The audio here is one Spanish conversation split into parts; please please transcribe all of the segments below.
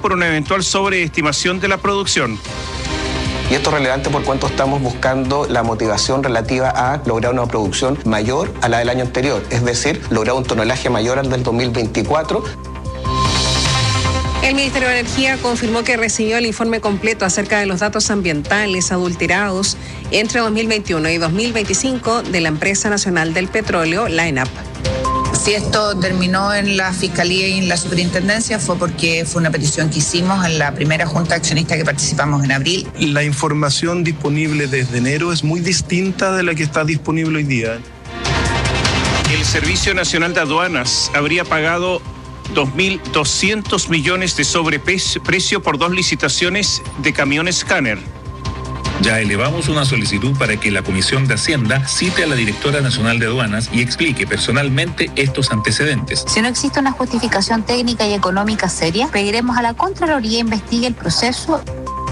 por una eventual sobreestimación de la producción. Y esto es relevante por cuanto estamos buscando la motivación relativa a lograr una producción mayor a la del año anterior, es decir, lograr un tonelaje mayor al del 2024. El Ministerio de Energía confirmó que recibió el informe completo acerca de los datos ambientales adulterados entre 2021 y 2025 de la Empresa Nacional del Petróleo, la ENAP. Si esto terminó en la Fiscalía y en la Superintendencia fue porque fue una petición que hicimos en la primera junta accionista que participamos en abril. La información disponible desde enero es muy distinta de la que está disponible hoy día. El Servicio Nacional de Aduanas habría pagado 2.200 millones de sobreprecio por 2 licitaciones de camión escáner. Ya elevamos una solicitud para que la Comisión de Hacienda cite a la Directora Nacional de Aduanas y explique personalmente estos antecedentes. Si no existe una justificación técnica y económica seria, pediremos a la Contraloría investigue el proceso.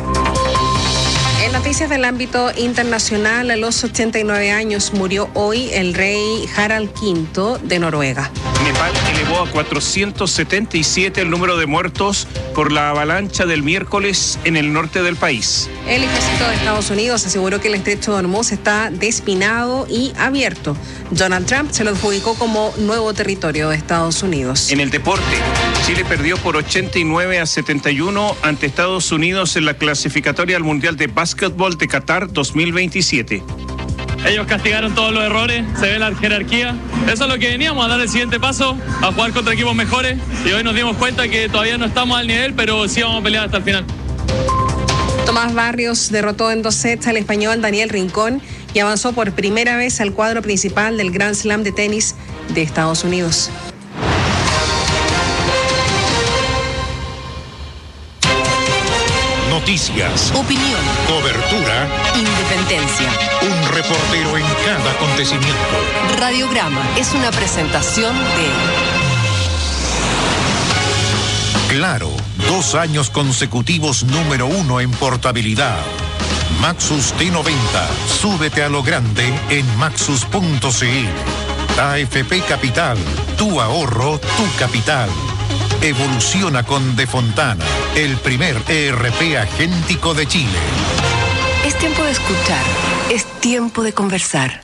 En noticias del ámbito internacional, a los 89 años murió hoy el rey Harald V de Noruega. Nepal elevó a 477 el número de muertos por la avalancha del miércoles en el norte del país. El ejército de Estados Unidos aseguró que el estrecho de Hormuz está despinado y abierto. Donald Trump se lo adjudicó como nuevo territorio de Estados Unidos. En el deporte, Chile perdió por 89-71 ante Estados Unidos en la clasificatoria al Mundial de Básquetbol de Qatar 2027. Ellos castigaron todos los errores, se ve la jerarquía. Eso es lo que veníamos, a dar el siguiente paso, a jugar contra equipos mejores. Y hoy nos dimos cuenta que todavía no estamos al nivel, pero sí vamos a pelear hasta el final. Tomás Barrios derrotó en 2 sets al español Daniel Rincón y avanzó por primera vez al cuadro principal del Grand Slam de tenis de Estados Unidos. Noticias, opinión, cobertura, independencia. Un reportero en cada acontecimiento. Radiograma es una presentación de Claro, 2 años consecutivos número 1 en portabilidad. Maxus T90, súbete a lo grande en maxus.cl. AFP Capital, tu ahorro, tu capital. Evoluciona con De Fontana, el primer ERP agéntico de Chile. Es tiempo de escuchar, es tiempo de conversar.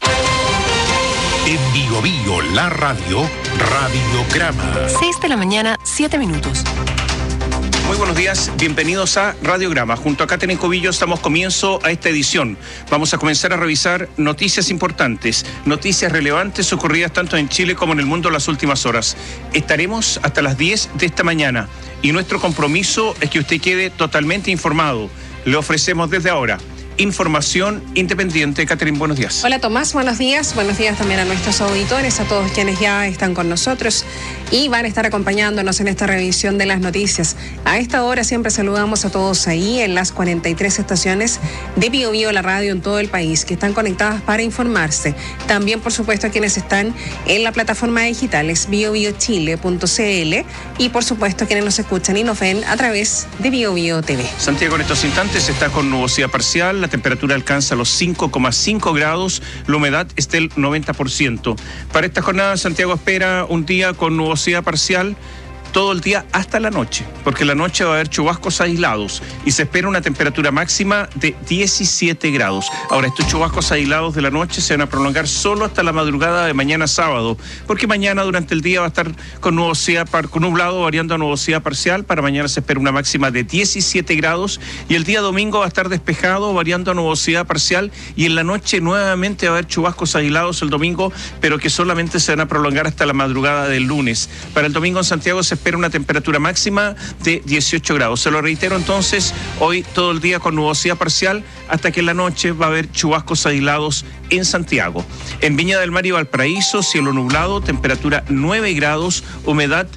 En Bio Bio, la radio, Radiograma. 6 de la mañana, 7 minutos. Muy buenos días, bienvenidos a Radiograma. Junto a Katherine Cobillo damos comienzo a esta edición. Vamos a comenzar a revisar noticias importantes, noticias relevantes ocurridas tanto en Chile como en el mundo en las últimas horas. Estaremos hasta las 10 de esta mañana y nuestro compromiso es que usted quede totalmente informado. Le ofrecemos desde ahora información independiente. Katherine, buenos días. Hola Tomás, buenos días también a nuestros auditores, a todos quienes ya están con nosotros y van a estar acompañándonos en esta revisión de las noticias. A esta hora siempre saludamos a todos ahí en las 43 estaciones de Bio Bio, la radio en todo el país, que están conectadas para informarse. También, por supuesto, a quienes están en la plataforma digital, es biobiochile.cl y, por supuesto, quienes nos escuchan y nos ven a través de Bio Bio TV. Santiago en estos instantes está con nubosidad parcial. La temperatura alcanza los 5,5 grados, la humedad es del 90%. Para esta jornada, Santiago espera un día con nubosidad parcial todo el día hasta la noche, porque la noche va a haber chubascos aislados y se espera una temperatura máxima de 17 grados. Ahora, estos chubascos aislados de la noche se van a prolongar solo hasta la madrugada de mañana sábado, porque mañana durante el día va a estar con nublado, variando a nubosidad parcial. Para mañana se espera una máxima de 17 grados y el día domingo va a estar despejado, variando a nubosidad parcial, y en la noche nuevamente va a haber chubascos aislados el domingo, pero que solamente se van a prolongar hasta la madrugada del lunes. Para el domingo en Santiago se espera una temperatura máxima de 18 grados. Se lo reitero entonces, hoy todo el día con nubosidad parcial hasta que en la noche va a haber chubascos aislados en Santiago. En Viña del Mar y Valparaíso, cielo nublado, temperatura 9 grados, humedad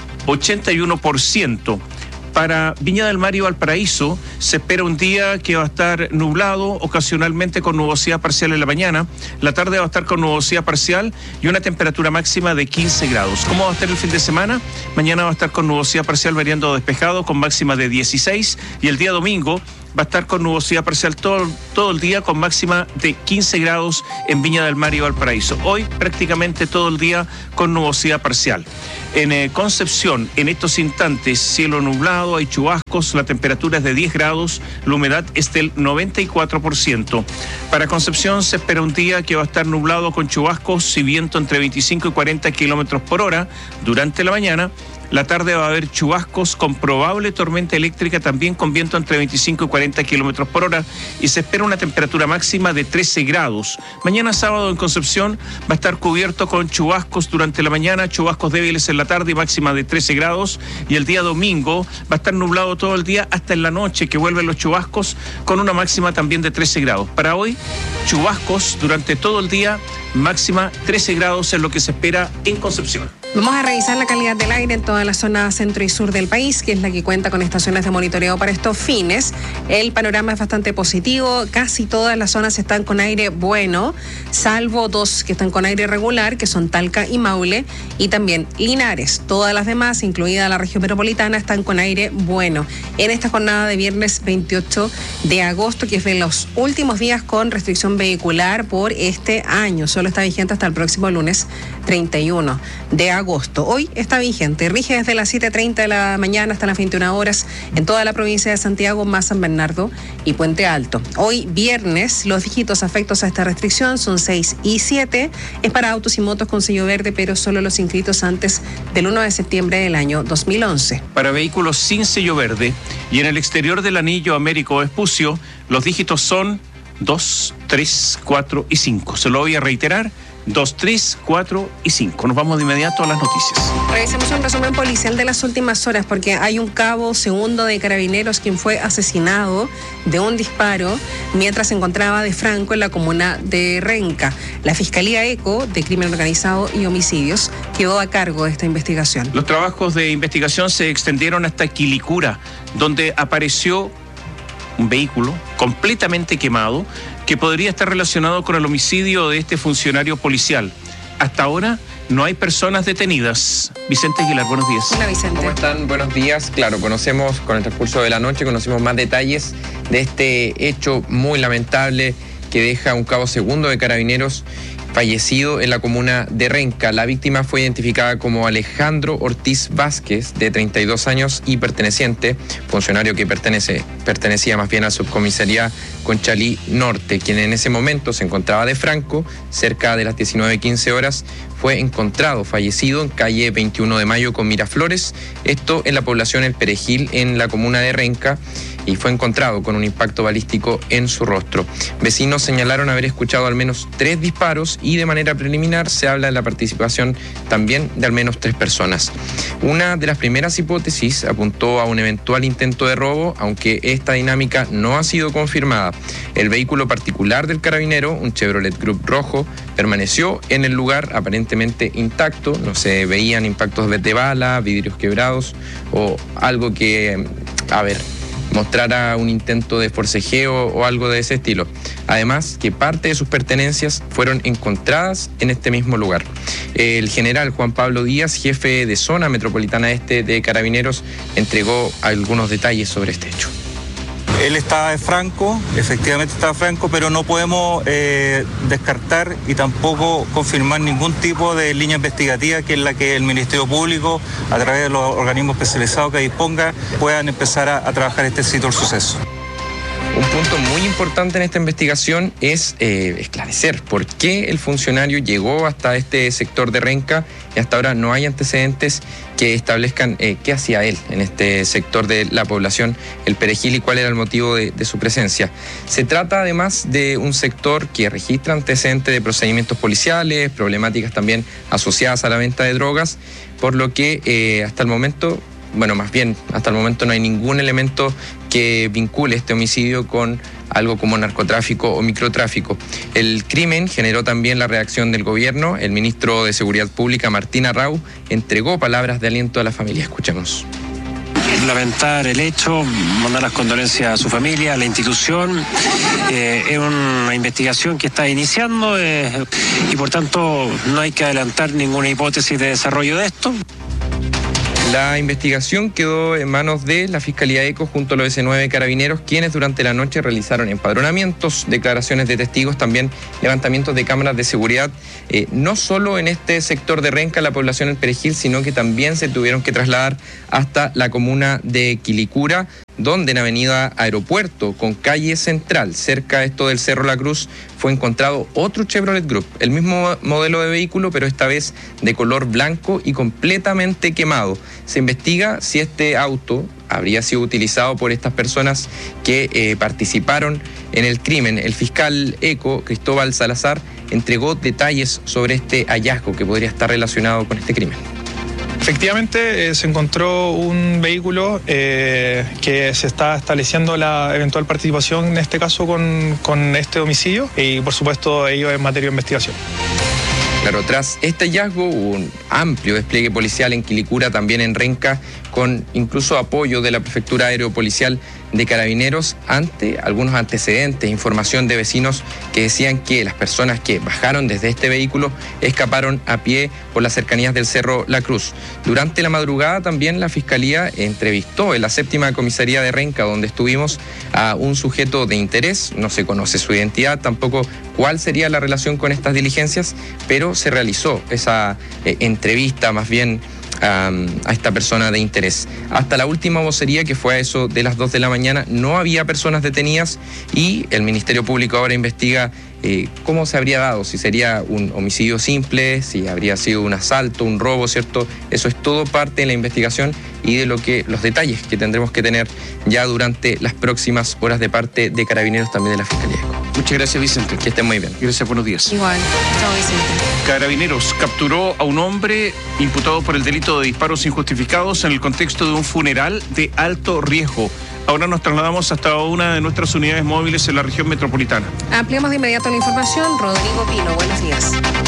81%. Para Viña del Mar y Valparaíso se espera un día que va a estar nublado, ocasionalmente con nubosidad parcial en la mañana. La tarde va a estar con nubosidad parcial y una temperatura máxima de 15 grados. ¿Cómo va a estar el fin de semana? Mañana va a estar con nubosidad parcial variando despejado con máxima de 16 y el día domingo va a estar con nubosidad parcial todo el día, con máxima de 15 grados en Viña del Mar y Valparaíso. Hoy prácticamente todo el día con nubosidad parcial. En Concepción, en estos instantes, cielo nublado, hay chubascos, la temperatura es de 10 grados, la humedad es del 94%. Para Concepción se espera un día que va a estar nublado con chubascos y viento entre 25 y 40 kilómetros por hora durante la mañana. La tarde va a haber chubascos con probable tormenta eléctrica, también con viento entre 25 y 40 kilómetros por hora, y se espera una temperatura máxima de 13 grados. Mañana sábado en Concepción va a estar cubierto con chubascos durante la mañana, chubascos débiles en la tarde y máxima de 13 grados. Y el día domingo va a estar nublado todo el día hasta en la noche, que vuelven los chubascos con una máxima también de 13 grados. Para hoy, chubascos durante todo el día, máxima 13 grados es lo que se espera en Concepción. Vamos a revisar la calidad del aire en toda la zona centro y sur del país, que es la que cuenta con estaciones de monitoreo para estos fines. El panorama es bastante positivo, casi todas las zonas están con aire bueno, salvo dos que están con aire regular, que son Talca y Maule, y también Linares. Todas las demás, incluida la región metropolitana, están con aire bueno. En esta jornada de viernes 28 de agosto, que es de los últimos días con restricción vehicular por este año, solo está vigente hasta el próximo lunes 31 de agosto. Hoy está vigente, rige desde las 7:30 de la mañana hasta las 21 horas en toda la provincia de Santiago, más San Bernardo y Puente Alto. Hoy viernes, los dígitos afectos a esta restricción son 6 y 7. Es para autos y motos con sello verde, pero solo los inscritos antes del 1 de septiembre del año 2011. Para vehículos sin sello verde y en el exterior del anillo Américo Vespucio, los dígitos son 2, 3, 4 y 5. Se lo voy a reiterar. 2, 3, 4 y 5. Nos vamos de inmediato a las noticias. Revisemos un resumen policial de las últimas horas, porque hay un cabo segundo de Carabineros quien fue asesinado de un disparo mientras se encontraba de franco en la comuna de Renca. La Fiscalía ECO de Crimen Organizado y Homicidios quedó a cargo de esta investigación. Los trabajos de investigación se extendieron hasta Quilicura, donde apareció un vehículo completamente quemado que podría estar relacionado con el homicidio de este funcionario policial. Hasta ahora no hay personas detenidas. Vicente Aguilar, buenos días. Hola, Vicente. ¿Cómo están? Buenos días. Claro, conocemos con el transcurso de la noche, conocimos más detalles de este hecho muy lamentable que deja un cabo segundo de Carabineros fallecido en la comuna de Renca. La víctima fue identificada como Alejandro Ortiz Vázquez, de 32 años y perteneciente, funcionario que pertenecía más bien a Subcomisaría Conchalí Norte, quien en ese momento se encontraba de franco, cerca de las 19:15 horas, fue encontrado fallecido en calle 21 de Mayo con Miraflores, esto en la población El Perejil, en la comuna de Renca, y fue encontrado con un impacto balístico en su rostro. Vecinos señalaron haber escuchado al menos 3 disparos y de manera preliminar se habla de la participación también de al menos 3 personas. Una de las primeras hipótesis apuntó a un eventual intento de robo, aunque esta dinámica no ha sido confirmada. El vehículo particular del carabinero, un Chevrolet Group rojo, permaneció en el lugar aparentemente intacto, no se veían impactos de bala, vidrios quebrados o algo que, mostrara un intento de forcejeo o algo de ese estilo. Además, que parte de sus pertenencias fueron encontradas en este mismo lugar. El general Juan Pablo Díaz, jefe de zona metropolitana este de Carabineros, entregó algunos detalles sobre este hecho. Él estaba de franco, efectivamente estaba franco, pero no podemos descartar y tampoco confirmar ningún tipo de línea investigativa que es la que el Ministerio Público, a través de los organismos especializados que disponga, puedan empezar a trabajar este sitio del suceso. Un punto muy importante en esta investigación es esclarecer por qué el funcionario llegó hasta este sector de Renca y hasta ahora no hay antecedentes que establezcan qué hacía él en este sector de la población El Perejil y cuál era el motivo de su presencia. Se trata además de un sector que registra antecedentes de procedimientos policiales, problemáticas también asociadas a la venta de drogas, por lo que hasta el momento no hay ningún elemento que vincule este homicidio con algo como narcotráfico o microtráfico. El crimen generó también la reacción del gobierno. El ministro de Seguridad Pública, Martín Arrau, entregó palabras de aliento a la familia. Escuchemos. Lamentar el hecho, mandar las condolencias a su familia, a la institución. Es una investigación que está iniciando y por tanto no hay que adelantar ninguna hipótesis de desarrollo de esto. La investigación quedó en manos de la Fiscalía ECO junto a los S9 Carabineros, quienes durante la noche realizaron empadronamientos, declaraciones de testigos, también levantamientos de cámaras de seguridad, no solo en este sector de Renca, la población del Perejil, sino que también se tuvieron que trasladar hasta la comuna de Quilicura, donde en avenida Aeropuerto, con calle Central, cerca de esto del Cerro La Cruz, fue encontrado otro Chevrolet Group, el mismo modelo de vehículo, pero esta vez de color blanco y completamente quemado. Se investiga si este auto habría sido utilizado por estas personas que participaron en el crimen. El fiscal ECO, Cristóbal Salazar, entregó detalles sobre este hallazgo que podría estar relacionado con este crimen. Efectivamente, se encontró un vehículo que se está estableciendo la eventual participación, en este caso, con este homicidio y, por supuesto, ello es materia de investigación. Claro, tras este hallazgo hubo un amplio despliegue policial en Quilicura, también en Renca, con incluso apoyo de la Prefectura Aeropolicial de Carabineros ante algunos antecedentes, información de vecinos que decían que las personas que bajaron desde este vehículo escaparon a pie por las cercanías del Cerro La Cruz. Durante la madrugada también la Fiscalía entrevistó en la 7ª Comisaría de Renca, donde estuvimos, a un sujeto de interés. No se conoce su identidad, tampoco cuál sería la relación con estas diligencias, pero se realizó esa entrevista más bien a esta persona de interés. Hasta la última vocería, que fue a eso de las 2 de la mañana, no había personas detenidas y el Ministerio Público ahora investiga cómo se habría dado, si sería un homicidio simple, si habría sido un asalto, un robo, ¿cierto? Eso es todo parte de la investigación y de los detalles que tendremos que tener ya durante las próximas horas de parte de Carabineros, también de la Fiscalía ECO. Muchas gracias, Vicente. Que estén muy bien. Gracias, buenos días. Igual. Chao, Vicente. Carabineros capturó a un hombre imputado por el delito de disparos injustificados en el contexto de un funeral de alto riesgo. Ahora nos trasladamos hasta una de nuestras unidades móviles en la región metropolitana. Ampliamos de inmediato la información. Rodrigo Pino, buenos días.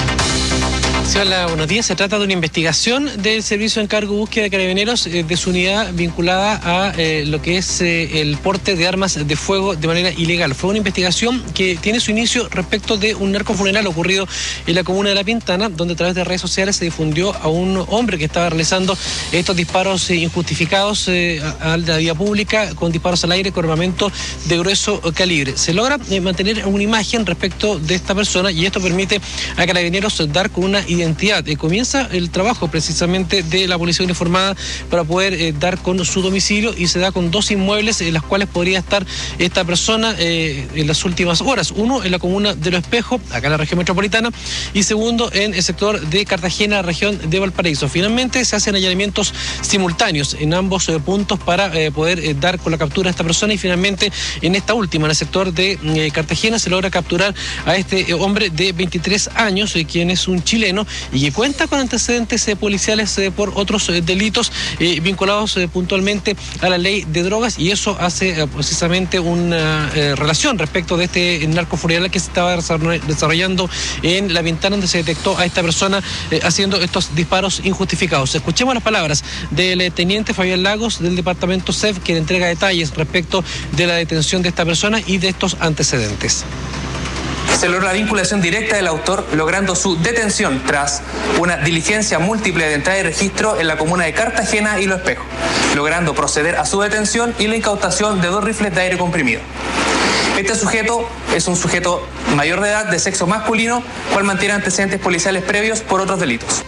Sí, hola, buenos días. Se trata de una investigación del Servicio de Encargo y Búsqueda de Carabineros de su unidad vinculada a lo que es el porte de armas de fuego de manera ilegal. Fue una investigación que tiene su inicio respecto de un narcofuneral ocurrido en la comuna de La Pintana, donde a través de redes sociales se difundió a un hombre que estaba realizando estos disparos injustificados a la vía pública, con disparos al aire con armamento de grueso calibre. Se logra mantener una imagen respecto de esta persona y esto permite a Carabineros dar con una identidad. Comienza el trabajo precisamente de la policía uniformada para poder dar con su domicilio y se da con 2 inmuebles en las cuales podría estar esta persona en las últimas horas. Uno en la comuna de Los Espejos, acá en la región metropolitana, y segundo en el sector de Cartagena, región de Valparaíso. Finalmente se hacen allanamientos simultáneos en ambos puntos para poder dar con la captura de esta persona y finalmente en esta última, en el sector de Cartagena, se logra capturar a este hombre de 23 años, quien es un chileno y que cuenta con antecedentes policiales por otros delitos vinculados puntualmente a la ley de drogas, y eso hace precisamente una relación respecto de este narcofuneral que se estaba desarrollando en La Pintana, donde se detectó a esta persona haciendo estos disparos injustificados. Escuchemos las palabras del teniente Fabián Lagos del departamento CEF, quien entrega detalles respecto de la detención de esta persona y de estos antecedentes. Se logró la vinculación directa del autor, logrando su detención tras una diligencia múltiple de entrada y registro en la comuna de Cartagena y Los Espejos, logrando proceder a su detención y la incautación de 2 rifles de aire comprimido. Este sujeto es un sujeto mayor de edad, de sexo masculino, cual mantiene antecedentes policiales previos por otros delitos.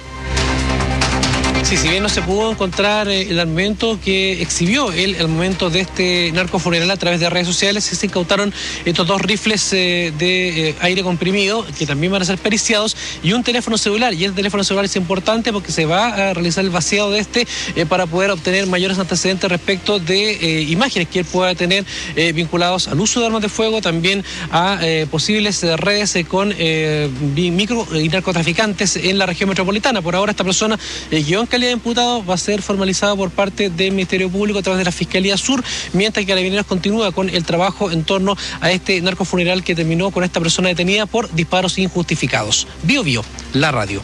Sí, si bien no se pudo encontrar el armamento que exhibió él al momento de este narcofuneral a través de redes sociales, se incautaron estos 2 rifles de aire comprimido que también van a ser periciados y un teléfono celular. Y el teléfono celular es importante porque se va a realizar el vaciado de este para poder obtener mayores antecedentes respecto de imágenes que él pueda tener vinculados al uso de armas de fuego, también a posibles redes con micro y narcotraficantes en la región metropolitana. Por ahora esta persona quedó en calidad de imputado, va a ser formalizado por parte del Ministerio Público a través de la Fiscalía Sur, mientras que Carabineros continúa con el trabajo en torno a este narcofuneral que terminó con esta persona detenida por disparos injustificados. Bio Bio, la radio.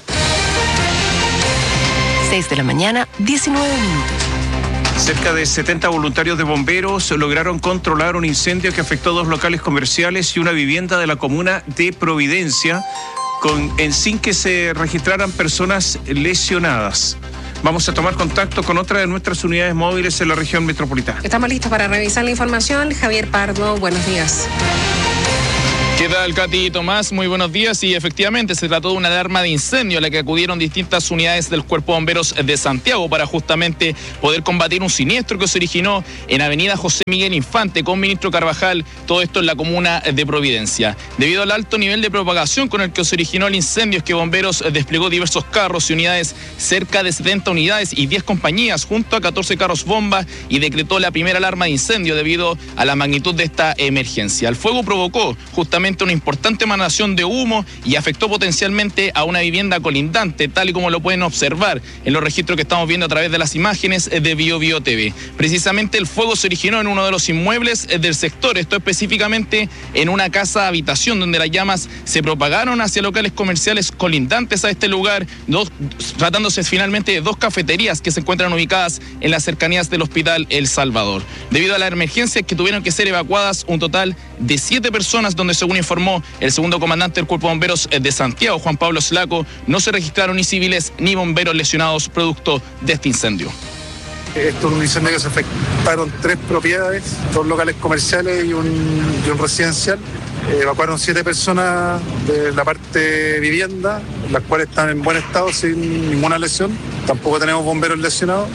6 de la mañana, 19 minutos. Cerca de 70 voluntarios de bomberos lograron controlar un incendio que afectó 2 locales comerciales y una vivienda de la comuna de Providencia, sin que se registraran personas lesionadas. Vamos a tomar contacto con otra de nuestras unidades móviles en la región metropolitana. Estamos listos para revisar la información. Javier Pardo, buenos días. ¿Qué tal, Katy y Tomás? Muy buenos días. Y efectivamente se trató de una alarma de incendio a la que acudieron distintas unidades del Cuerpo de Bomberos de Santiago para justamente poder combatir un siniestro que se originó en Avenida José Miguel Infante con Ministro Carvajal, todo esto en la comuna de Providencia. Debido al alto nivel de propagación con el que se originó el incendio, es que Bomberos desplegó diversos carros y unidades, cerca de 70 unidades y 10 compañías, junto a 14 carros bomba, y decretó la primera alarma de incendio debido a la magnitud de esta emergencia. El fuego provocó justamente una importante emanación de humo y afectó potencialmente a una vivienda colindante, tal y como lo pueden observar en los registros que estamos viendo a través de las imágenes de BioBio TV. Precisamente el fuego se originó en uno de los inmuebles del sector, esto específicamente en una casa habitación, donde las llamas se propagaron hacia locales comerciales colindantes a este lugar, tratándose finalmente de 2 cafeterías que se encuentran ubicadas en las cercanías del Hospital El Salvador. Debido a la emergencia, que tuvieron que ser evacuadas un total de 7 personas, donde según informó el segundo comandante del Cuerpo de Bomberos de Santiago, Juan Pablo Slaco, no se registraron ni civiles ni bomberos lesionados producto de este incendio. Esto es un incendio que se afectaron 3 propiedades, 2 locales comerciales y un residencial. Evacuaron 7 personas de la parte vivienda, las cuales están en buen estado sin ninguna lesión. Tampoco tenemos bomberos lesionados.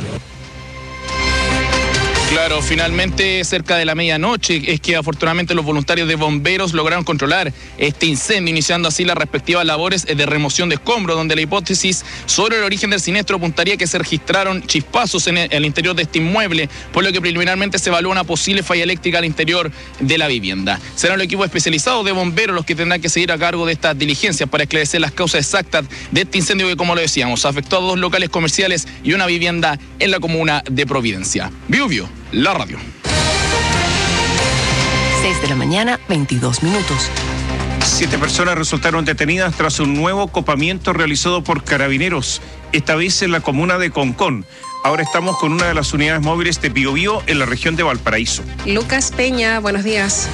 Claro, finalmente cerca de la medianoche es que afortunadamente los voluntarios de bomberos lograron controlar este incendio, iniciando así las respectivas labores de remoción de escombros, donde la hipótesis sobre el origen del siniestro apuntaría que se registraron chispazos en el interior de este inmueble, por lo que preliminarmente se evalúa una posible falla eléctrica al interior de la vivienda. Serán los equipos especializados de bomberos los que tendrán que seguir a cargo de estas diligencias para esclarecer las causas exactas de este incendio que, como lo decíamos, afectó a 2 locales comerciales y una vivienda en la comuna de Providencia. BioBio, la radio. 6 de la mañana, 22 minutos. 7 personas resultaron detenidas tras un nuevo copamiento realizado por Carabineros, esta vez en la comuna de Concón. Ahora estamos con una de las unidades móviles de BioBio en la región de Valparaíso. Lucas Peña, buenos días.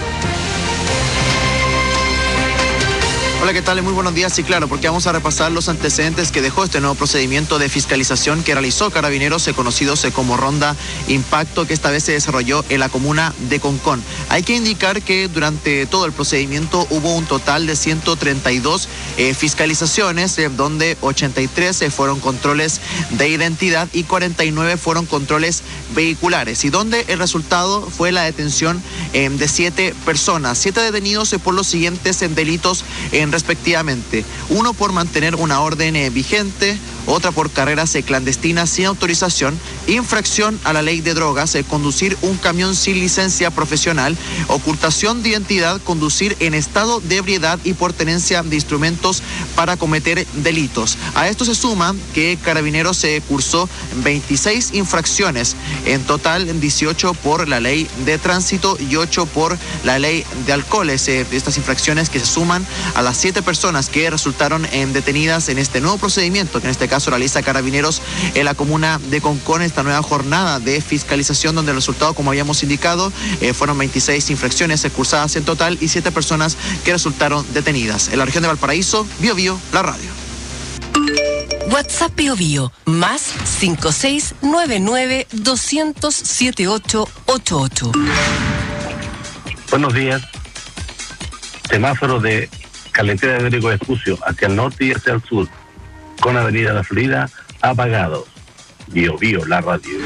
Hola, ¿qué tal? Muy buenos días. Sí, claro, porque vamos a repasar los antecedentes que dejó este nuevo procedimiento de fiscalización que realizó Carabineros, conocidos como Ronda Impacto, que esta vez se desarrolló en la comuna de Concón. Hay que indicar que durante todo el procedimiento hubo un total de 132 fiscalizaciones, donde 83 fueron controles de identidad y 49 fueron controles vehiculares, y donde el resultado fue la detención de 7 personas, 7 detenidos por los siguientes delitos respectivamente: 1 por mantener una orden vigente, otra por carreras clandestinas sin autorización, infracción a la ley de drogas, conducir un camión sin licencia profesional, ocultación de identidad, conducir en estado de ebriedad y por tenencia de instrumentos para cometer delitos. A esto se suma que Carabineros se cursó 26 infracciones, en total 18 por la ley de tránsito y 8 por la ley de alcoholes. Estas infracciones que se suman a las 7 personas que resultaron detenidas en este nuevo procedimiento, que en este caso realiza Carabineros en la comuna de Concón, esta nueva jornada de fiscalización, donde el resultado, como habíamos indicado, fueron 26 infracciones cursadas en total y 7 personas que resultaron detenidas. En la región de Valparaíso, BioBio, la radio. WhatsApp BioBio, más 5699 200 7888. Buenos días. Semáforo de carretera de Américo Vespucio hacia el norte y hacia el sur, con Avenida La Florida apagados. BioBio, la radio.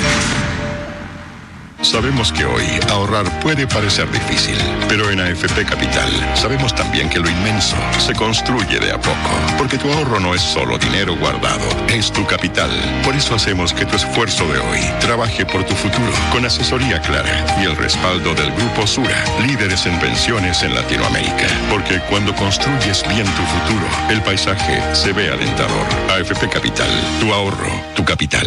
Sabemos que hoy ahorrar puede parecer difícil, pero en AFP Capital sabemos también que lo inmenso se construye de a poco, porque tu ahorro no es solo dinero guardado, es tu capital. Por eso hacemos que tu esfuerzo de hoy trabaje por tu futuro, con asesoría clara y el respaldo del Grupo Sura, líderes en pensiones en Latinoamérica. Porque cuando construyes bien tu futuro, el paisaje se ve alentador. AFP Capital, tu ahorro, tu capital.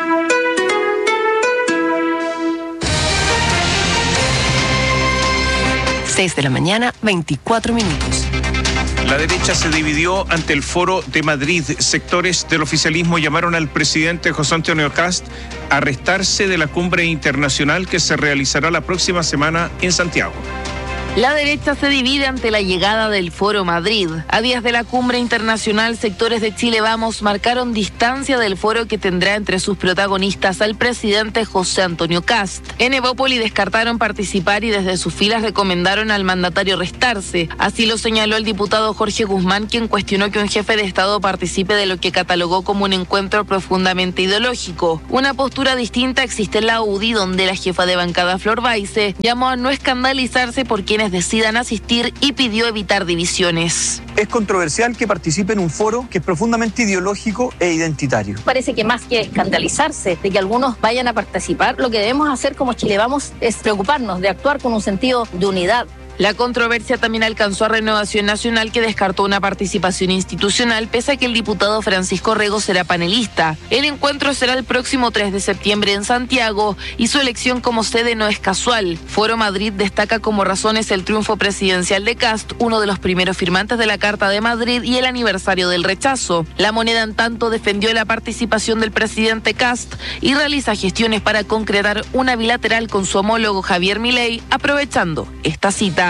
6 de la mañana, 24 minutos. La derecha se dividió ante el Foro de Madrid. Sectores del oficialismo llamaron al presidente José Antonio Kast a restarse de la cumbre internacional que se realizará la próxima semana en Santiago. La derecha se divide ante la llegada del Foro Madrid. A días de la cumbre internacional, sectores de Chile Vamos marcaron distancia del foro que tendrá entre sus protagonistas al presidente José Antonio Kast. En Evópoli descartaron participar y desde sus filas recomendaron al mandatario restarse. Así lo señaló el diputado Jorge Guzmán, quien cuestionó que un jefe de Estado participe de lo que catalogó como un encuentro profundamente ideológico. Una postura distinta existe en la UDI, donde la jefa de bancada Flor Baise llamó a no escandalizarse por quienes decidan asistir y pidió evitar divisiones. Es controversial que participe en un foro que es profundamente ideológico e identitario. Parece que más que escandalizarse de que algunos vayan a participar, lo que debemos hacer como Chile Vamos es preocuparnos de actuar con un sentido de unidad. La controversia también alcanzó a Renovación Nacional, que descartó una participación institucional pese a que el diputado Francisco Rego será panelista. El encuentro será el próximo 3 de septiembre en Santiago y su elección como sede no es casual. Foro Madrid destaca como razones el triunfo presidencial de Kast, uno de los primeros firmantes de la Carta de Madrid, y el aniversario del rechazo. La Moneda, en tanto, defendió la participación del presidente Kast y realiza gestiones para concretar una bilateral con su homólogo Javier Milei, aprovechando esta cita.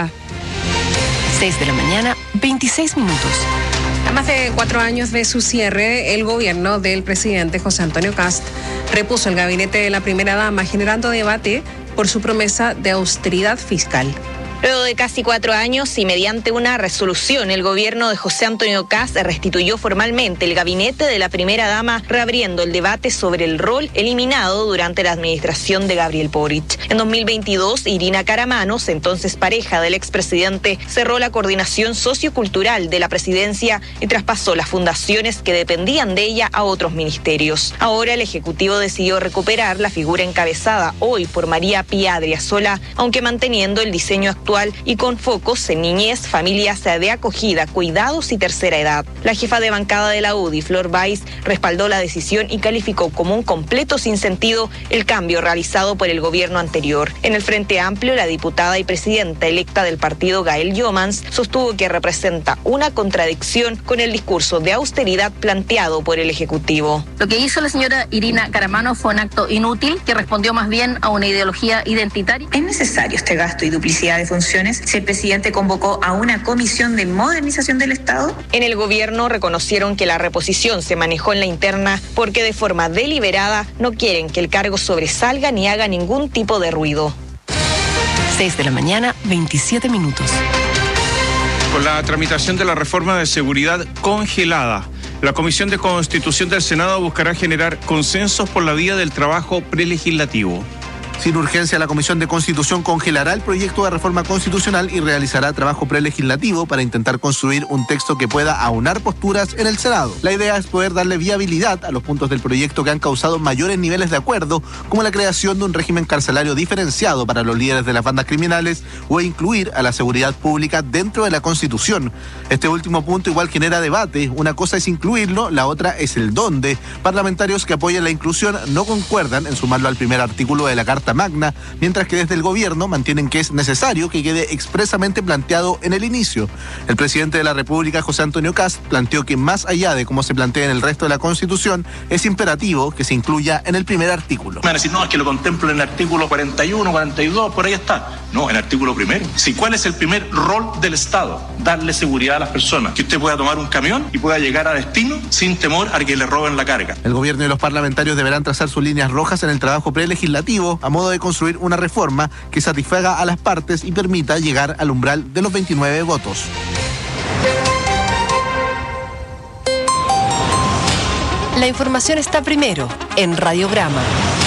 6 de la mañana, 26 minutos. A más de 4 años de su cierre, el gobierno del presidente José Antonio Kast repuso el gabinete de la primera dama, generando debate por su promesa de austeridad fiscal. Luego de casi 4 años y mediante una resolución, el gobierno de José Antonio Kast restituyó formalmente el gabinete de la primera dama, reabriendo el debate sobre el rol eliminado durante la administración de Gabriel Boric. En 2022, Irina Caramanos, entonces pareja del expresidente, cerró la coordinación sociocultural de la presidencia y traspasó las fundaciones que dependían de ella a otros ministerios. Ahora el Ejecutivo decidió recuperar la figura encabezada hoy por María Pía Adriasola, aunque manteniendo el diseño actual y con focos en niñez, familias de acogida, cuidados y tercera edad. La jefa de bancada de la UDI, Flor Baise, respaldó la decisión y calificó como un completo sinsentido el cambio realizado por el gobierno anterior. En el Frente Amplio, la diputada y presidenta electa del partido, Gael Jomans, sostuvo que representa una contradicción con el discurso de austeridad planteado por el Ejecutivo. Lo que hizo la señora Irina Caramanos fue un acto inútil que respondió más bien a una ideología identitaria. ¿Es necesario este gasto y duplicidad de funciones si el presidente convocó a una comisión de modernización del Estado? En el gobierno reconocieron que la reposición se manejó en la interna porque de forma deliberada no quieren que el cargo sobresalga ni haga ningún tipo de ruido. 6 de la mañana, 27 minutos. Con la tramitación de la reforma de seguridad congelada, la Comisión de Constitución del Senado buscará generar consensos por la vía del trabajo prelegislativo. Sin urgencia, la Comisión de Constitución congelará el proyecto de reforma constitucional y realizará trabajo prelegislativo para intentar construir un texto que pueda aunar posturas en el Senado. La idea es poder darle viabilidad a los puntos del proyecto que han causado mayores niveles de acuerdo, como la creación de un régimen carcelario diferenciado para los líderes de las bandas criminales o incluir a la seguridad pública dentro de la Constitución. Este último punto igual genera debate. Una cosa es incluirlo, la otra es el dónde. Parlamentarios que apoyan la inclusión no concuerdan en sumarlo al primer artículo de la Carta Magna, mientras que desde el gobierno mantienen que es necesario que quede expresamente planteado en el inicio. El presidente de la República, José Antonio Kast, planteó que más allá de cómo se plantea en el resto de la Constitución, es imperativo que se incluya en el primer artículo. Me van a decir, no, es que lo contemplo en el artículo 41, 42, por ahí está. No, en el artículo primero. ¿Cuál es el primer rol del Estado? Darle seguridad a las personas. Que usted pueda tomar un camión y pueda llegar a destino sin temor a que le roben la carga. El gobierno y los parlamentarios deberán trazar sus líneas rojas en el trabajo prelegislativo a modo de construir una reforma que satisfaga a las partes y permita llegar al umbral de los 29 votos. La información está primero en Radiograma.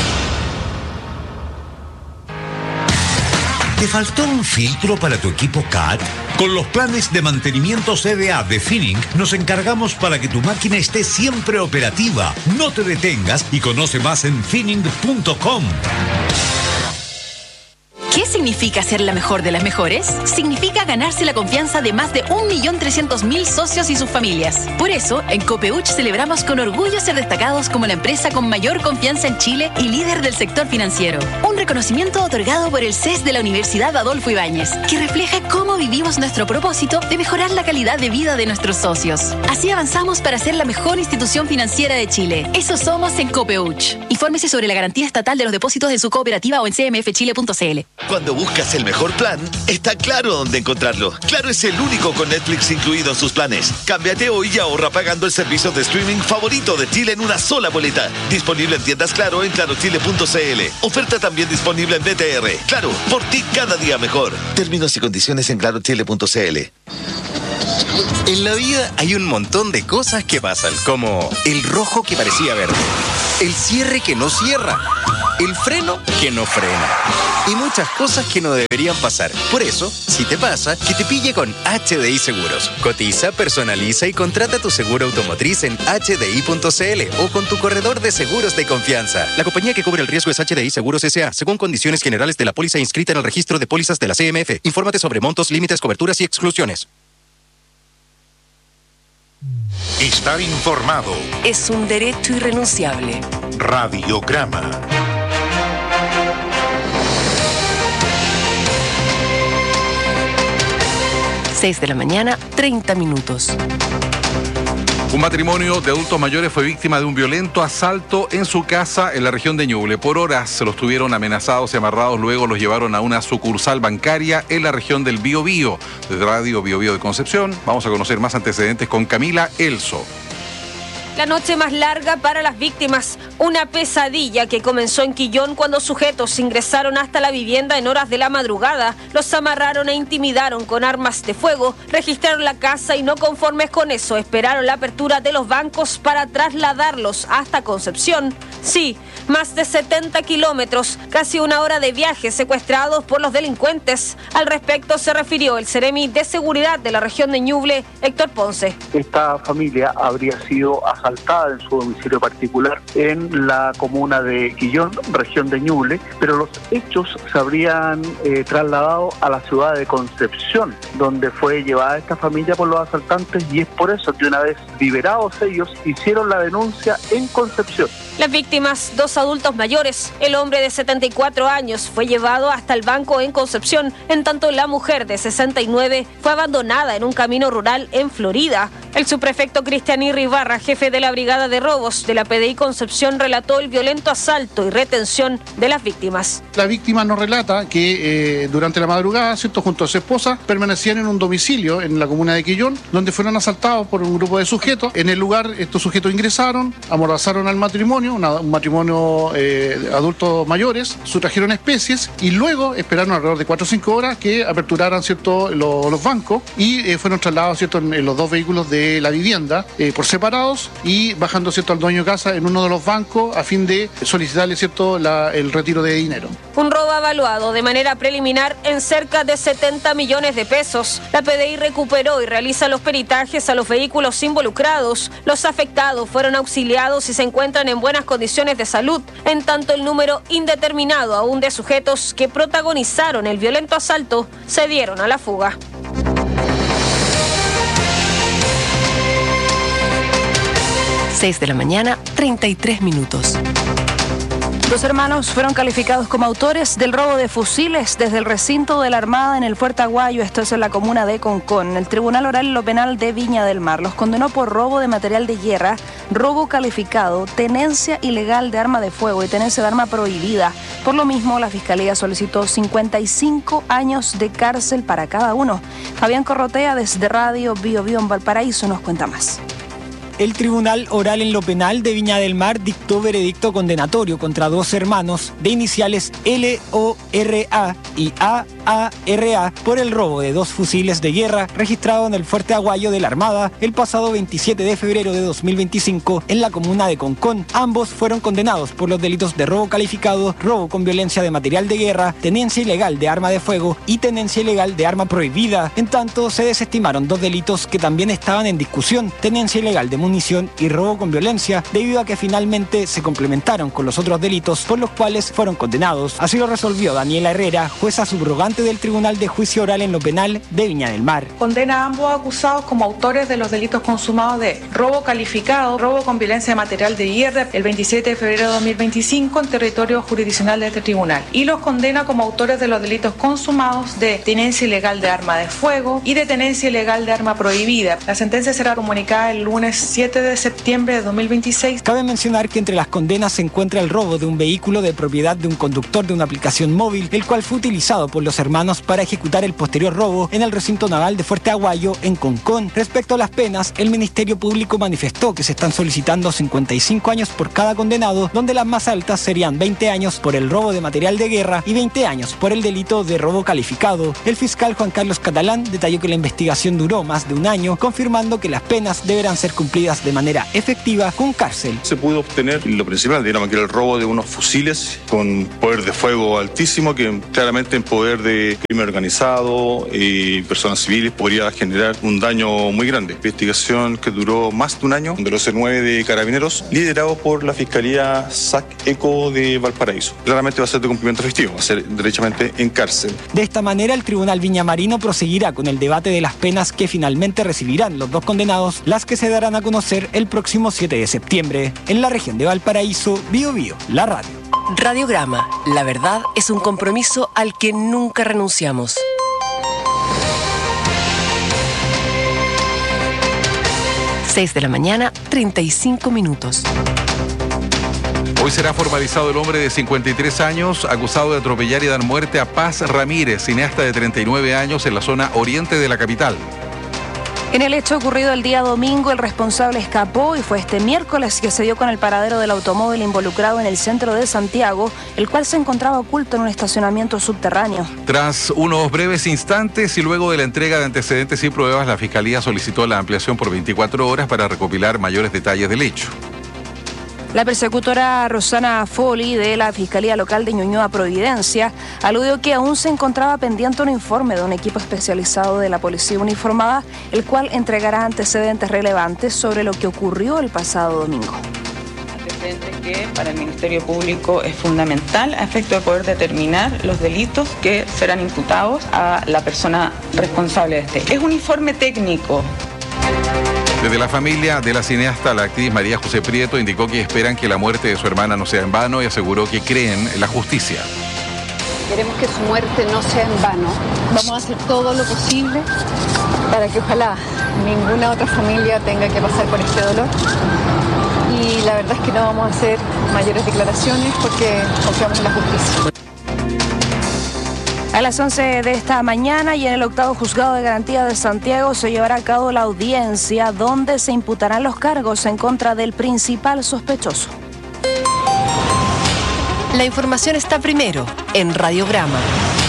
¿Te faltó un filtro para tu equipo CAT? Con los planes de mantenimiento CDA de Finning nos encargamos para que tu máquina esté siempre operativa. No te detengas y conoce más en finning.com. ¿Qué significa ser la mejor de las mejores? Significa ganarse la confianza de más de 1.300.000 socios y sus familias. Por eso, en Copeuch celebramos con orgullo ser destacados como la empresa con mayor confianza en Chile y líder del sector financiero. Un reconocimiento otorgado por el CES de la Universidad Adolfo Ibáñez, que refleja cómo vivimos nuestro propósito de mejorar la calidad de vida de nuestros socios. Así avanzamos para ser la mejor institución financiera de Chile. Eso somos en Copeuch. Y Infórmese sobre la garantía estatal de los depósitos de su cooperativa o en cmfchile.cl. Cuando buscas el mejor plan, está Claro dónde encontrarlo. Claro es el único con Netflix incluido en sus planes. Cámbiate hoy y ahorra pagando el servicio de streaming favorito de Chile en una sola boleta. Disponible en tiendas Claro en clarochile.cl. Oferta también disponible en BTR. Claro, por ti cada día mejor. Términos y condiciones en clarochile.cl. En la vida hay un montón de cosas que pasan, como el rojo que parecía verde, el cierre que no cierra, el freno que no frena y muchas cosas que no deberían pasar. Por eso, si te pasa, que te pille con HDI Seguros. Cotiza, personaliza y contrata tu seguro automotriz en hdi.cl o con tu corredor de seguros de confianza. La compañía que cubre el riesgo es HDI Seguros S.A., según condiciones generales de la póliza inscrita en el registro de pólizas de la CMF. Infórmate sobre montos, límites, coberturas y exclusiones. Estar informado es un derecho irrenunciable. Radiograma. Seis de la mañana, 30 minutos. Un matrimonio de adultos mayores fue víctima de un violento asalto en su casa en la región de Ñuble. Por horas se los tuvieron amenazados y amarrados, luego los llevaron a una sucursal bancaria en la región del Biobío. Desde Radio Biobío de Concepción vamos a conocer más antecedentes con Camila Elso. La noche más larga para las víctimas, una pesadilla que comenzó en Quillón cuando sujetos ingresaron hasta la vivienda en horas de la madrugada, los amarraron e intimidaron con armas de fuego, registraron la casa y no conformes con eso, esperaron la apertura de los bancos para trasladarlos hasta Concepción. Sí, más de 70 kilómetros, casi una hora de viaje secuestrados por los delincuentes. Al respecto se refirió el Seremi de Seguridad de la región de Ñuble, Héctor Ponce. Esta familia habría sido asaltada en su domicilio particular en la comuna de Quillón, región de Ñuble, pero los hechos se habrían trasladado a la ciudad de Concepción, donde fue llevada esta familia por los asaltantes, y es por eso que una vez liberados ellos hicieron la denuncia en Concepción. Las víctimas, dos adultos mayores. El hombre de 74 años fue llevado hasta el banco en Concepción, en tanto la mujer de 69 fue abandonada en un camino rural en Florida. El subprefecto Cristian Irribarra, jefe de la Brigada de Robos de la PDI Concepción, relató el violento asalto y retención de las víctimas. La víctima nos relata que durante la madrugada, ¿cierto?, junto a su esposa, permanecían en un domicilio en la comuna de Quillón, donde fueron asaltados por un grupo de sujetos. En el lugar, estos sujetos ingresaron, amordazaron al matrimonio, un matrimonio de adultos mayores, sustrajeron especies y luego esperaron alrededor de 4 o 5 horas que aperturaran, ¿cierto?, los bancos, y fueron trasladados, ¿cierto?, en los dos vehículos de la vivienda por separados, y bajando, ¿cierto?, al dueño de casa en uno de los bancos a fin de solicitarle, ¿cierto?, el retiro de dinero. Un robo evaluado de manera preliminar en cerca de 70 millones de pesos. La PDI recuperó y realiza los peritajes a los vehículos involucrados. Los afectados fueron auxiliados y se encuentran en buenas condiciones de salud, en tanto el número indeterminado aún de sujetos que protagonizaron el violento asalto se dieron a la fuga. Seis de la mañana, 33 minutos. Dos hermanos fueron calificados como autores del robo de fusiles desde el recinto de la Armada en el Fuerte Aguayo, esto es en la comuna de Concón. El Tribunal Oral en lo Penal de Viña del Mar los condenó por robo de material de guerra, robo calificado, tenencia ilegal de arma de fuego y tenencia de arma prohibida. Por lo mismo, la Fiscalía solicitó 55 años de cárcel para cada uno. Fabián Corrotea, desde Radio Biobío en Valparaíso, nos cuenta más. El Tribunal Oral en lo Penal de Viña del Mar dictó veredicto condenatorio contra dos hermanos de iniciales LORA y AARA por el robo de dos fusiles de guerra registrado en el Fuerte Aguayo de la Armada el pasado 27 de febrero de 2025 en la comuna de Concón. Ambos fueron condenados por los delitos de robo calificado, robo con violencia de material de guerra, tenencia ilegal de arma de fuego y tenencia ilegal de arma prohibida. En tanto, se desestimaron dos delitos que también estaban en discusión: tenencia ilegal de munición y robo con violencia, debido a que finalmente se complementaron con los otros delitos por los cuales fueron condenados. Así lo resolvió Daniela Herrera, jueza subrogante presidente del Tribunal de Juicio Oral en lo Penal de Viña del Mar. Condena a ambos acusados como autores de los delitos consumados de robo calificado, robo con violencia material de hierro el 27 de febrero de 2025 en territorio jurisdiccional de este tribunal. Y los condena como autores de los delitos consumados de tenencia ilegal de arma de fuego y de tenencia ilegal de arma prohibida. La sentencia será comunicada el lunes 7 de septiembre de 2026. Cabe mencionar que entre las condenas se encuentra el robo de un vehículo de propiedad de un conductor de una aplicación móvil, el cual fue utilizado por los hermanos para ejecutar el posterior robo en el recinto naval de Fuerte Aguayo, en Concón. Respecto a las penas, el Ministerio Público manifestó que se están solicitando 55 años por cada condenado, donde las más altas serían 20 años por el robo de material de guerra y 20 años por el delito de robo calificado. El fiscal Juan Carlos Catalán detalló que la investigación duró más de un año, confirmando que las penas deberán ser cumplidas de manera efectiva con cárcel. Se pudo obtener lo principal, digamos, que era el robo de unos fusiles con poder de fuego altísimo, que claramente en poder de crimen organizado y personas civiles podría generar un daño muy grande. Investigación que duró más de un año, de los 9 de Carabineros, liderado por la Fiscalía SAC-ECO de Valparaíso. Claramente va a ser de cumplimiento efectivo, va a ser derechamente en cárcel. De esta manera, el Tribunal Viñamarino proseguirá con el debate de las penas que finalmente recibirán los dos condenados, las que se darán a conocer el próximo 7 de septiembre. En la región de Valparaíso, Bio Bio, la radio. Radiograma. La verdad es un compromiso al que nunca renunciamos. 6 de la mañana, 35 minutos. Hoy será formalizado el hombre de 53 años acusado de atropellar y dar muerte a Paz Ramírez, cineasta de 39 años en la zona oriente de la capital. En el hecho ocurrido el día domingo, el responsable escapó y fue este miércoles que se dio con el paradero del automóvil involucrado en el centro de Santiago, el cual se encontraba oculto en un estacionamiento subterráneo. Tras unos breves instantes y luego de la entrega de antecedentes y pruebas, la Fiscalía solicitó la ampliación por 24 horas para recopilar mayores detalles del hecho. La persecutora Rosana Foley de la Fiscalía Local de Ñuñoa Providencia aludió que aún se encontraba pendiente un informe de un equipo especializado de la Policía Uniformada, el cual entregará antecedentes relevantes sobre lo que ocurrió el pasado domingo. Antecedentes que para el Ministerio Público es fundamental a efecto de poder determinar los delitos que serán imputados a la persona responsable de este. Es un informe técnico. Desde la familia de la cineasta, la actriz María José Prieto indicó que esperan que la muerte de su hermana no sea en vano y aseguró que creen en la justicia. Queremos que su muerte no sea en vano. Vamos a hacer todo lo posible para que ojalá ninguna otra familia tenga que pasar por este dolor. Y la verdad es que no vamos a hacer mayores declaraciones porque confiamos en la justicia. A las 11 de esta mañana y en el octavo juzgado de garantía de Santiago se llevará a cabo la audiencia donde se imputarán los cargos en contra del principal sospechoso. La información está primero en Radiograma.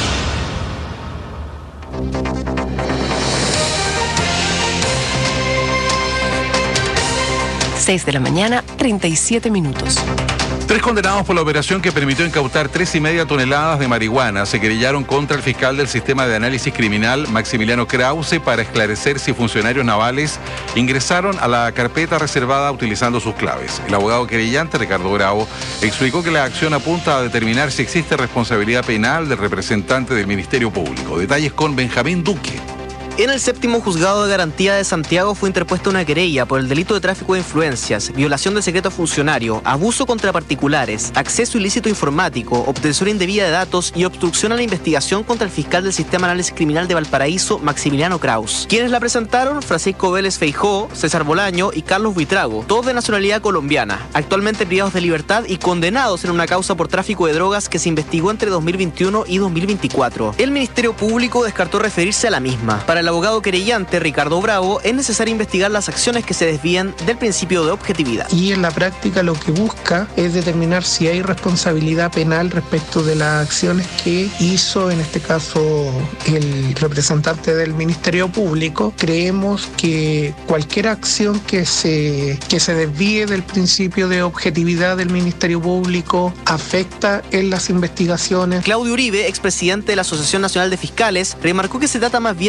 Seis de la mañana, 37 minutos. 3 condenados por la operación que permitió incautar 3,5 toneladas de marihuana se querellaron contra el fiscal del Sistema de Análisis Criminal, Maximiliano Krause, para esclarecer si funcionarios navales ingresaron a la carpeta reservada utilizando sus claves. El abogado querellante, Ricardo Bravo, explicó que la acción apunta a determinar si existe responsabilidad penal del representante del Ministerio Público. Detalles con Benjamín Duque. En el séptimo juzgado de garantía de Santiago fue interpuesta una querella por el delito de tráfico de influencias, violación de secreto funcionario, abuso contra particulares, acceso ilícito informático, obtención indebida de datos y obstrucción a la investigación contra el fiscal del Sistema de Análisis Criminal de Valparaíso, Maximiliano Krause. Quienes la presentaron, Francisco Vélez Feijó, César Bolaño y Carlos Buitrago, todos de nacionalidad colombiana, actualmente privados de libertad y condenados en una causa por tráfico de drogas que se investigó entre 2021 y 2024. El Ministerio Público descartó referirse a la misma. Para el abogado querellante Ricardo Bravo, es necesario investigar las acciones que se desvían del principio de objetividad. Y en la práctica lo que busca es determinar si hay responsabilidad penal respecto de las acciones que hizo, en este caso, el representante del Ministerio Público. Creemos que cualquier acción que se desvíe del principio de objetividad del Ministerio Público afecta en las investigaciones. Claudio Uribe, expresidente de la Asociación Nacional de Fiscales, remarcó que se trata más bien de una denuncia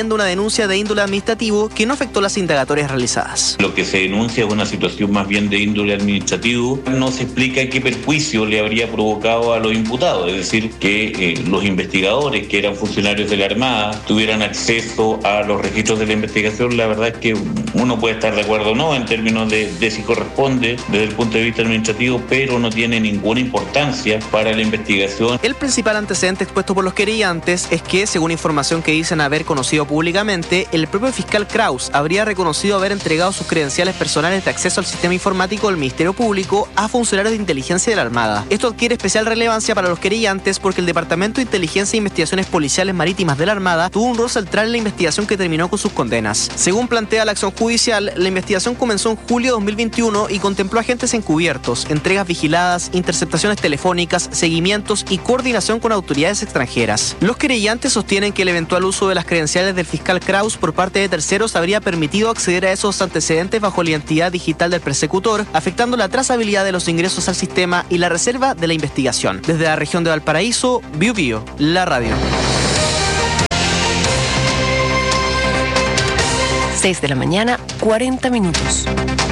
denuncia de índole administrativo que no afectó las indagatorias realizadas. Lo que se denuncia es una situación más bien de índole administrativo. No se explica qué perjuicio le habría provocado a los imputados, es decir, que los investigadores, que eran funcionarios de la Armada, tuvieran acceso a los registros de la investigación. La verdad es que uno puede estar de acuerdo o no en términos de si corresponde desde el punto de vista administrativo, pero no tiene ninguna importancia para la investigación. El principal antecedente expuesto por los querellantes es que, según información que dicen haber conocido públicamente, el propio fiscal Kraus habría reconocido haber entregado sus credenciales personales de acceso al sistema informático del Ministerio Público a funcionarios de inteligencia de la Armada. Esto adquiere especial relevancia para los querellantes porque el Departamento de Inteligencia e Investigaciones Policiales Marítimas de la Armada tuvo un rol central en la investigación que terminó con sus condenas. Según plantea la acción judicial, la investigación comenzó en julio de 2021 y contempló agentes encubiertos, entregas vigiladas, interceptaciones telefónicas, seguimientos y coordinación con autoridades extranjeras. Los querellantes sostienen que el eventual uso de las credenciales del fiscal Kraus por parte de terceros habría permitido acceder a esos antecedentes bajo la identidad digital del persecutor, afectando la trazabilidad de los ingresos al sistema y la reserva de la investigación. Desde la región de Valparaíso, Bio Bio, la radio. 6 de la mañana, 40 minutos.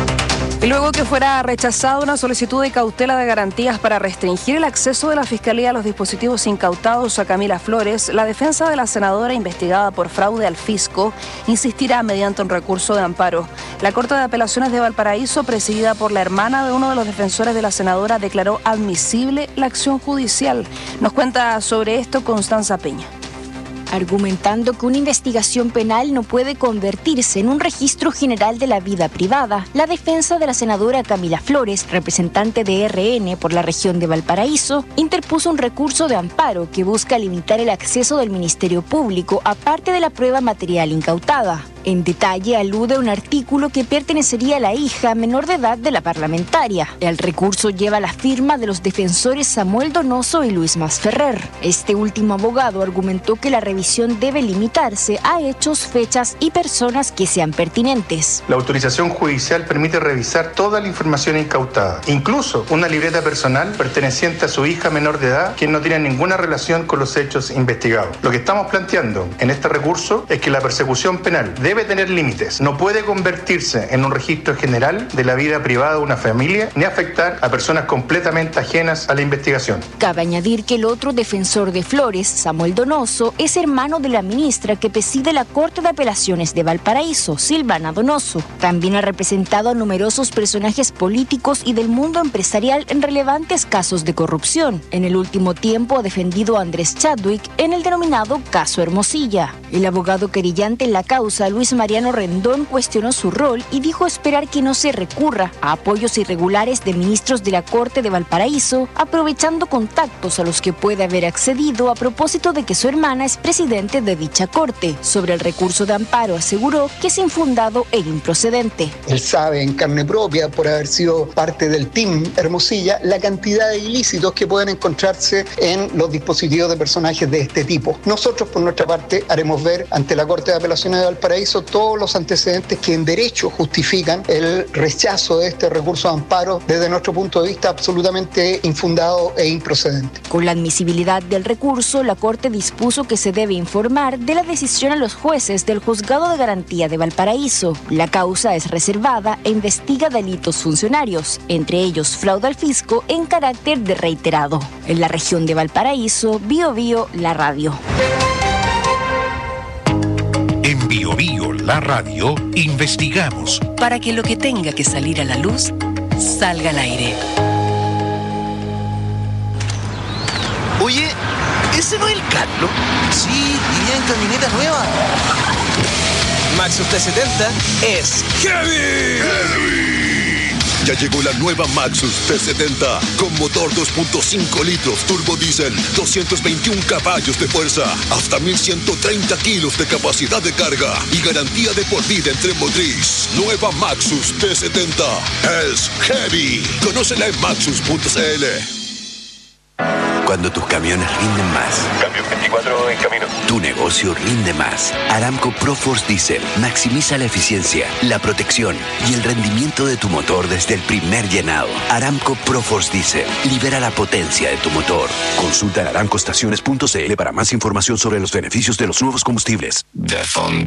Y luego que fuera rechazada una solicitud de cautela de garantías para restringir el acceso de la Fiscalía a los dispositivos incautados a Camila Flores, la defensa de la senadora investigada por fraude al fisco insistirá mediante un recurso de amparo. La Corte de Apelaciones de Valparaíso, presidida por la hermana de uno de los defensores de la senadora, declaró admisible la acción judicial. Nos cuenta sobre esto Constanza Peña. Argumentando que una investigación penal no puede convertirse en un registro general de la vida privada, la defensa de la senadora Camila Flores, representante de RN por la región de Valparaíso, interpuso un recurso de amparo que busca limitar el acceso del Ministerio Público a parte de la prueba material incautada. En detalle alude a un artículo que pertenecería a la hija menor de edad de la parlamentaria. El recurso lleva la firma de los defensores Samuel Donoso y Luis Masferrer. Este último abogado argumentó que la revisión debe limitarse a hechos, fechas y personas que sean pertinentes. La autorización judicial permite revisar toda la información incautada, incluso una libreta personal perteneciente a su hija menor de edad, quien no tiene ninguna relación con los hechos investigados. Lo que estamos planteando en este recurso es que la persecución penal debe tener límites. No puede convertirse en un registro general de la vida privada de una familia ni afectar a personas completamente ajenas a la investigación. Cabe añadir que el otro defensor de Flores, Samuel Donoso, es hermano de la ministra que preside la Corte de Apelaciones de Valparaíso, Silvana Donoso. También ha representado a numerosos personajes políticos y del mundo empresarial en relevantes casos de corrupción. En el último tiempo ha defendido a Andrés Chadwick en el denominado caso Hermosilla. El abogado querellante en la causa, Luis Mariano Rendón, cuestionó su rol y dijo esperar que no se recurra a apoyos irregulares de ministros de la Corte de Valparaíso, aprovechando contactos a los que puede haber accedido a propósito de que su hermana es presidente de dicha Corte. Sobre el recurso de amparo aseguró que es infundado e improcedente. Él sabe en carne propia, por haber sido parte del team Hermosilla, la cantidad de ilícitos que pueden encontrarse en los dispositivos de personajes de este tipo. Nosotros, por nuestra parte, haremos ver ante la Corte de Apelaciones de Valparaíso todos los antecedentes que en derecho justifican el rechazo de este recurso de amparo, desde nuestro punto de vista absolutamente infundado e improcedente. Con la admisibilidad del recurso, la Corte dispuso que se debe informar de la decisión a los jueces del Juzgado de Garantía de Valparaíso. La causa es reservada e investiga delitos funcionarios, entre ellos fraude al fisco en carácter de reiterado. En la región de Valparaíso, Bio Bio, la radio. En Bio Bio, la radio, investigamos para que lo que tenga que salir a la luz salga al aire. Oye, ¿ese no es el Carlos? Sí, iría en camioneta nueva. Maxus T70 es ¡Heavy! Ya llegó la nueva Maxus T70 con motor 2.5 litros turbo diésel, 221 caballos de fuerza, hasta 1130 kilos de capacidad de carga y garantía de por vida en tren motriz. Nueva Maxus T70 es Heavy. Conócela en maxus.cl. Cuando tus camiones rinden más. Camión 24 en camino. Tu negocio rinde más. Aramco ProForce Diesel maximiza la eficiencia, la protección y el rendimiento de tu motor desde el primer llenado. Aramco ProForce Diesel libera la potencia de tu motor. Consulta en aramcoestaciones.cl para más información sobre los beneficios de los nuevos combustibles.